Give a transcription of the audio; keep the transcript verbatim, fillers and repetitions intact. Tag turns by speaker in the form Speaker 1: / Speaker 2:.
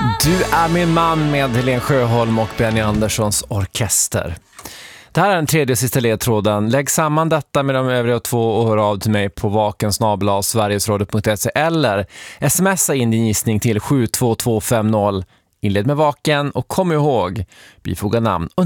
Speaker 1: Du är min man med Helene Sjöholm och Benny Anderssons orkester. Det här är den tredje och sista ledtråden. Lägg samman detta med de övriga två och hör av till mig på vaken snabel-a sverigesradio punkt se eller smsa in din gissning till sju två två fem noll. Inled med vaken och kom ihåg, bifoga namn